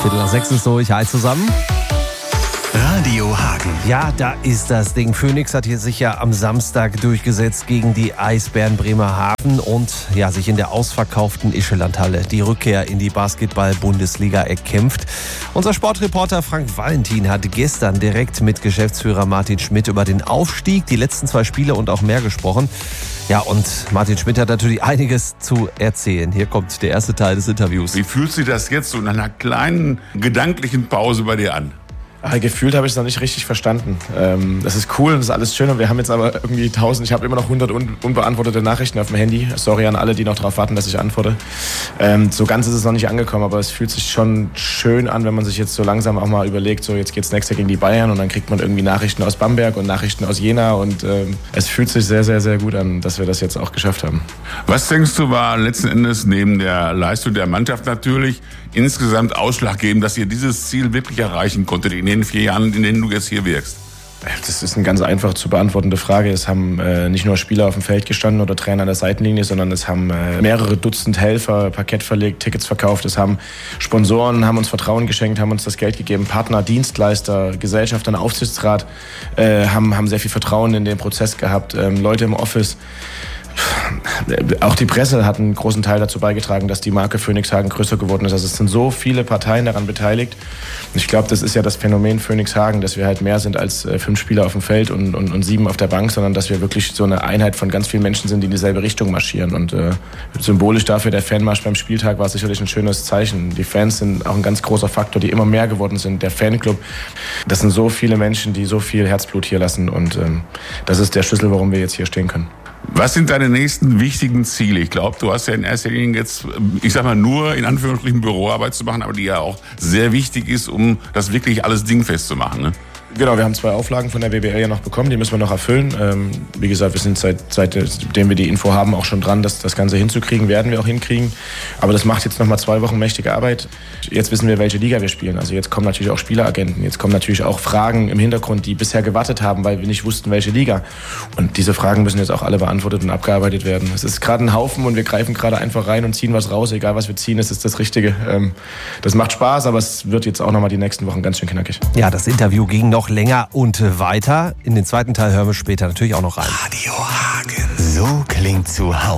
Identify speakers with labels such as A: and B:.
A: 5:15 ist durch. Hi zusammen.
B: Radio Hagen.
A: Ja, da ist das Ding. Phoenix hat hier sich ja am Samstag durchgesetzt gegen die Eisbären Bremerhaven und ja, sich in der ausverkauften Ischelandhalle die Rückkehr in die Basketball-Bundesliga erkämpft. Unser Sportreporter Frank Valentin hat gestern direkt mit Geschäftsführer Martin Schmidt über den Aufstieg, die letzten 2 Spiele und auch mehr gesprochen. Ja, und Martin Schmidt hat natürlich einiges zu erzählen. Hier kommt der erste Teil des Interviews.
C: Wie fühlt sich das jetzt so in einer kleinen gedanklichen Pause bei dir an?
D: Gefühlt habe ich es noch nicht richtig verstanden. Das ist cool und das ist alles schön und wir haben jetzt aber irgendwie 1000, ich habe immer noch 100 unbeantwortete Nachrichten auf dem Handy. Sorry an alle, die noch darauf warten, dass ich antworte. So ganz ist es noch nicht angekommen, aber es fühlt sich schon schön an, wenn man sich jetzt so langsam auch mal überlegt, so jetzt geht's nächstes Jahr gegen die Bayern und dann kriegt man irgendwie Nachrichten aus Bamberg und Nachrichten aus Jena und es fühlt sich sehr, sehr, sehr gut an, dass wir das jetzt auch geschafft haben.
C: Was denkst du, war letzten Endes neben der Leistung der Mannschaft natürlich insgesamt ausschlaggebend, dass ihr dieses Ziel wirklich erreichen konntet in den 4 Jahren, in denen du jetzt hier wirkst?
D: Das ist eine ganz einfach zu beantwortende Frage. Es haben nicht nur Spieler auf dem Feld gestanden oder Trainer an der Seitenlinie, sondern es haben mehrere Dutzend Helfer Parkett verlegt, Tickets verkauft. Es haben Sponsoren, haben uns Vertrauen geschenkt, haben uns das Geld gegeben. Partner, Dienstleister, Gesellschafter, Aufsichtsrat haben sehr viel Vertrauen in den Prozess gehabt. Leute im Office. Auch die Presse hat einen großen Teil dazu beigetragen, dass die Marke Phoenix Hagen größer geworden ist. Also es sind so viele Parteien daran beteiligt. Und ich glaube, das ist ja das Phänomen Phoenix Hagen, dass wir halt mehr sind als 5 Spieler auf dem Feld und 7 auf der Bank, sondern dass wir wirklich so eine Einheit von ganz vielen Menschen sind, die in dieselbe Richtung marschieren. Und symbolisch dafür, der Fanmarsch beim Spieltag war sicherlich ein schönes Zeichen. Die Fans sind auch ein ganz großer Faktor, die immer mehr geworden sind. Der Fanclub, das sind so viele Menschen, die so viel Herzblut hier lassen. Und das ist der Schlüssel, warum wir jetzt hier stehen können.
C: Was sind deine nächsten wichtigen Ziele? Ich glaube, du hast ja in erster Linie jetzt, ich sag mal, nur in Anführungsstrichen Büroarbeit zu machen, aber die ja auch sehr wichtig ist, um das wirklich alles dingfest zu machen, ne?
D: Genau, wir haben 2 Auflagen von der BBL ja noch bekommen, die müssen wir noch erfüllen. Wie gesagt, wir sind seitdem wir die Info haben auch schon dran, das Ganze hinzukriegen, werden wir auch hinkriegen. Aber das macht jetzt nochmal 2 Wochen mächtige Arbeit. Jetzt wissen wir, welche Liga wir spielen. Also jetzt kommen natürlich auch Spieleragenten, jetzt kommen natürlich auch Fragen im Hintergrund, die bisher gewartet haben, weil wir nicht wussten, welche Liga. Und diese Fragen müssen jetzt auch alle beantwortet und abgearbeitet werden. Es ist gerade ein Haufen und wir greifen gerade einfach rein und ziehen was raus. Egal, was wir ziehen, es ist das Richtige. Das macht Spaß, aber es wird jetzt auch nochmal die nächsten Wochen ganz schön knackig.
A: Ja, das Interview ging noch länger und weiter. In den zweiten Teil hören wir später natürlich auch noch rein.
B: Radio Hagen. So klingt zu Hause.